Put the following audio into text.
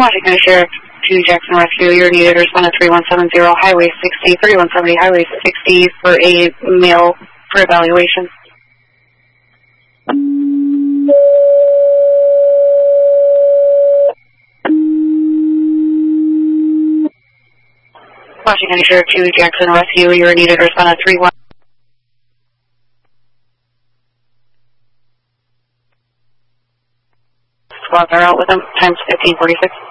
Washington County Sheriff to Jackson Rescue. You're needed to respond to 3170 Highway 60, 3170 Highway 60 for a male for evaluation. Washington County Sheriff to Jackson Rescue. You're needed to respond to 31. Squads are out with them. Time's 1546.